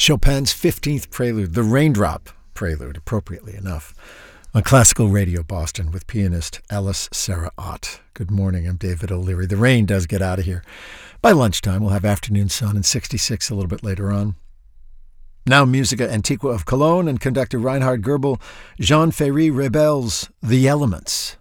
Chopin's 15th Prelude, the Raindrop Prelude, appropriately enough, on Classical Radio Boston with pianist Alice Sarah Ott. Good morning, I'm David O'Leary. The rain does get out of here. By lunchtime, we'll have afternoon sun and 66 a little bit later on. Now Musica Antiqua of Cologne and conductor Reinhard Goebel, Jean Ferry Rebel's The Elements.